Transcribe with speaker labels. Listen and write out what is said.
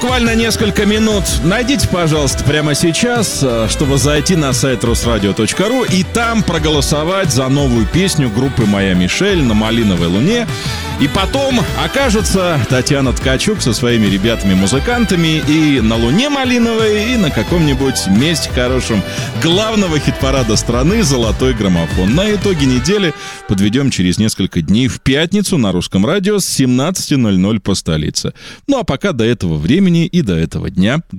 Speaker 1: буквально несколько минут. Найдите, пожалуйста, прямо сейчас, чтобы зайти на сайт русрадио.ру и там проголосовать за новую песню группы «Моя Мишель» «На малиновой луне». И потом окажется Татьяна Ткачук со своими ребятами-музыкантами и на луне малиновой, и на каком-нибудь месте хорошем главного хит-парада страны «Золотой граммофон». На итоге недели подведем через несколько дней в пятницу на Русском радио с 17:00 по столице. Ну а пока до этого времени и до этого дня